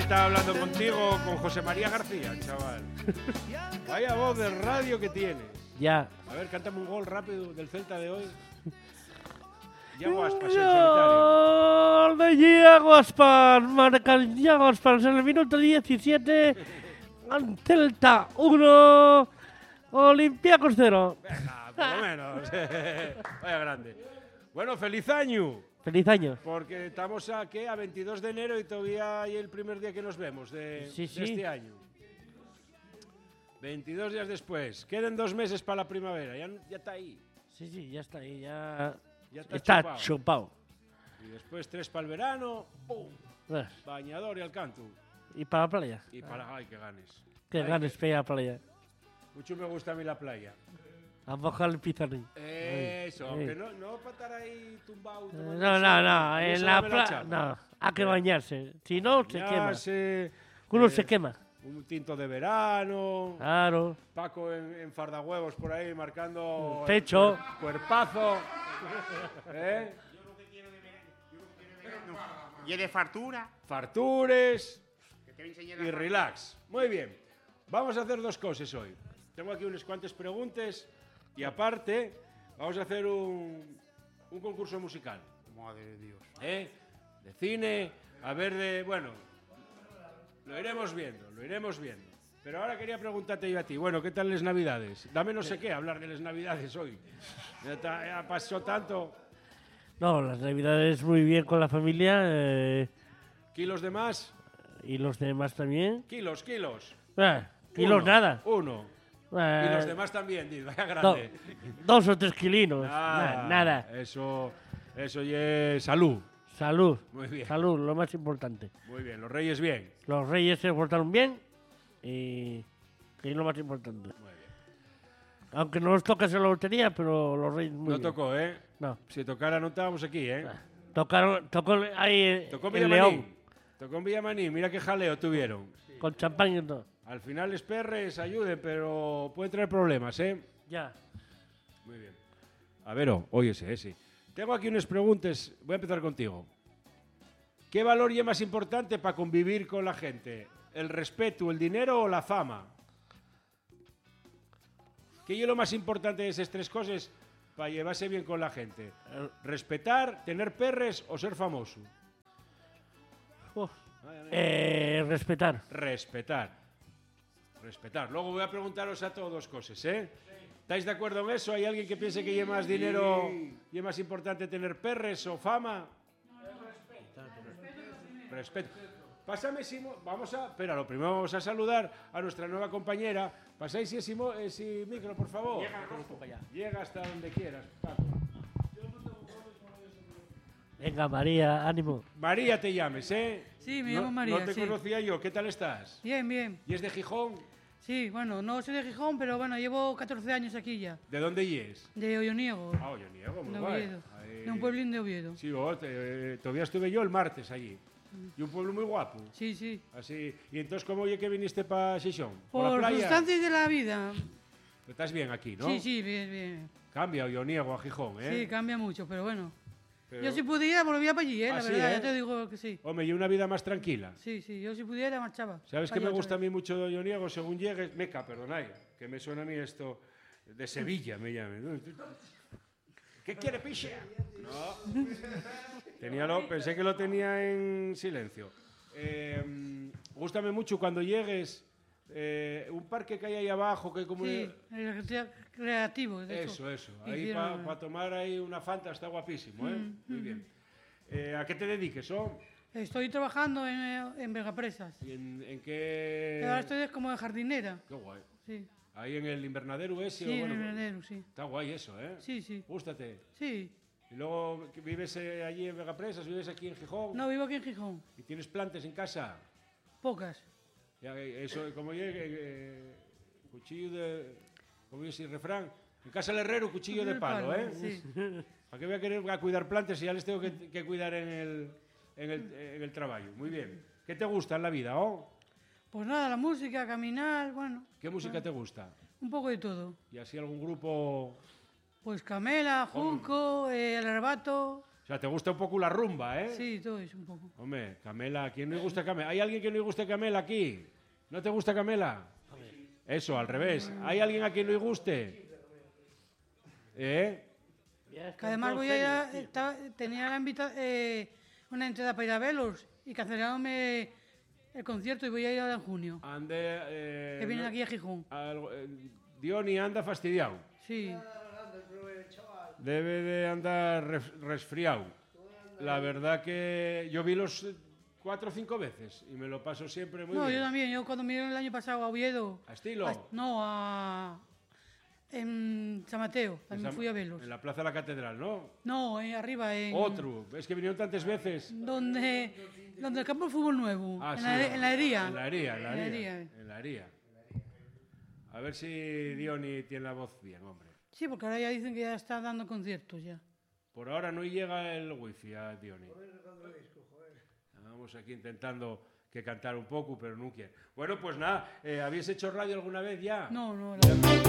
estaba hablando contigo, con José María García, chaval. Vaya voz de radio que tienes. Ya. A ver, cántame un gol rápido del Celta de hoy. Iago Aspas, en solitario. Gol de Iago Aspas. Marca Iago Aspas en el minuto 17. Celta 1. Olympiacos 0. Venga, por lo menos. Vaya grande. Bueno, feliz año. Feliz año. Porque estamos a 22 de enero y todavía hay el primer día que nos vemos de este año. 22 días después. Quedan 2 meses para la primavera. Ya está ahí. Sí, ya está ahí. Ya está chupado. Y después 3 para el verano. ¡Pum! Bañador y al canto. Y para la playa. Y para... ¡Ay, que ganes! Que ganes para ir a la playa. Mucho me gusta a mí la playa. A mojar el pizarrín. Eso, aunque no para estar ahí tumbado. No, en la playa. No, hay que bañarse. Si no, se quema. Uno se quema. Un tinto de verano. Claro. Paco en fardahuevos por ahí marcando. Pecho. Cuerpazo. ¿Eh? Yo lo que quiero de verano. Y de fartura. Fartures. Que te voy a enseñar Y relax. Muy bien. Vamos a hacer 2 cosas hoy. Tengo aquí unas cuantas preguntas. Y aparte, vamos a hacer un concurso musical. Madre de Dios. De cine, a ver de... Bueno, lo iremos viendo. Pero ahora quería preguntarte yo a ti. Bueno, ¿qué tal las Navidades? Dame no sé qué hablar de las Navidades hoy. Ya pasó tanto. No, las Navidades muy bien con la familia. ¿Kilos de más? Y los demás también. Kilos. Kilos Uno, nada. Uno. Y los demás también, vaya grande. 2 o 3 kilinos. Ah, nada. Eso es salud. Salud. Muy bien. Salud, lo más importante. Muy bien, los reyes bien. Los reyes se portaron bien y es lo más importante. Muy bien. Aunque no nos toca hacer la lotería, pero los reyes muy bien. No tocó, ¿eh? No. Si tocara no estábamos aquí, ¿eh? Tocó ahí Tocó el Villamanín. León. Tocó en Villamanín, mira qué jaleo tuvieron. Con champán y todo. Al final les perres ayuden, pero pueden traer problemas, ¿eh? Ya. Muy bien. A ver, óyese, sí. Tengo aquí unas preguntas. Voy a empezar contigo. ¿Qué valor es más importante para convivir con la gente? ¿El respeto, el dinero o la fama? ¿Qué es lo más importante de esas 3 cosas para llevarse bien con la gente? ¿Respetar, tener perres o ser famoso? Respetar. Respetar. Luego voy a preguntaros a todos 2 cosas, ¿eh? ¿Estáis de acuerdo en eso? ¿Hay alguien que piense que lleva más dinero y es más importante tener perres o fama? Respeto. Pásame, Simón. Espera, lo primero vamos a saludar a nuestra nueva compañera. Pasáis ese micro, por favor. Llega hasta donde quieras, Paco. Venga, María, ánimo. María te llames, ¿eh? Sí, me llamo María. No te conocía yo. ¿Qué tal estás? Bien. ¿Y es de Gijón? Sí, bueno, no soy de Gijón, pero bueno, llevo 14 años aquí ya. ¿De dónde es? De Olloniego. Ah, Olloniego, muy De guay. Oviedo. De un pueblín de Oviedo. Sí, todavía estuve yo el martes allí. Y un pueblo muy guapo. Sí. Así. ¿Y entonces cómo oye que viniste para Xixón? Por la playa? circunstancias de la vida. Estás bien aquí, ¿no? Sí, bien. Cambia Olloniego a Gijón, ¿eh? Sí, cambia mucho, pero bueno. Pero... Yo si pudiera volvía para allí, la sí, verdad, ya te digo que sí. Hombre, y una vida más tranquila. Sí, yo si pudiera marchaba. ¿Sabes qué me gusta a mí mucho de Olloniego? Según llegues... Meca, perdonad, que me suena a mí esto... De Sevilla me llamen. ¿Qué quiere, piche? No. Pensé que lo tenía en silencio. Gústame mucho cuando llegues... un parque que hay ahí abajo que como... Sí, creativo. De eso. Ahí para tomar ahí una Fanta está guapísimo, ¿eh? Muy bien. ¿A qué te dediques, Estoy trabajando en Vegapresas. ¿Y en qué...? Ahora estoy como de jardinera. Qué guay. Sí. Ahí en el invernadero ese. Sí, o bueno, en el invernadero, sí. Está guay eso, ¿eh? Sí. Gústate. Sí. Y luego vives allí en Vegapresas, vives aquí en Gijón. No, vivo aquí en Gijón. ¿Y tienes plantas en casa? Pocas. Ya, eso, como llegue, cuchillo de... Como dice el refrán, en casa del herrero, cuchillo de palo, ¿eh? Sí. ¿Para qué voy a querer cuidar plantas si ya les tengo que cuidar en el trabajo? Muy bien. ¿Qué te gusta en la vida, Pues nada, la música, caminar, bueno. ¿Qué música te gusta? Un poco de todo. ¿Y así algún grupo...? Pues Camela, Junco, El Arrebato. sea, te gusta un poco la rumba, ¿eh? Sí, todo eso un poco. Hombre, Camela, ¿a quién no le gusta Camela? ¿Hay alguien que no le guste Camela aquí? ¿No te gusta Camela? Eso, al revés. ¿Hay alguien a quien no le guste? ¿Eh? Que además voy a ir tenía una entrada para ir a verlos y cancelaron el concierto y voy a ir ahora en junio. Ande, Que vienen aquí a Gijón. Diony anda fastidiado. Sí. Debe de andar resfriado. La verdad que yo vi los 4 o 5 veces y me lo paso siempre muy No, bien. yo también. Yo cuando me vieron el año pasado a Oviedo. ¿A Estilo? En San Mateo. También fui a verlos. En la Plaza de la Catedral, ¿no? No, arriba. Otro. Es que vinieron tantas veces. Donde el campo de fútbol nuevo. Ah, en, sí, la, en la hería. En la hería, en la En la hería. hería. En la hería. A ver si Diony tiene la voz bien, hombre. Sí, porque ahora ya dicen que ya está dando conciertos ya. Por ahora no llega el wifi a Diony. Vamos aquí intentando que cantar un poco, pero no quiere. Bueno, pues nada, ¿habéis hecho radio alguna vez ya? No, no.